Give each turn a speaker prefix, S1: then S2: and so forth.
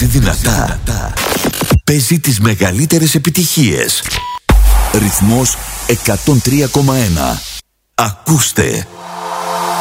S1: Παίζει δυνατά. Παίζει τις μεγαλύτερες επιτυχίες. Ρυθμός 103,1. Ακούστε.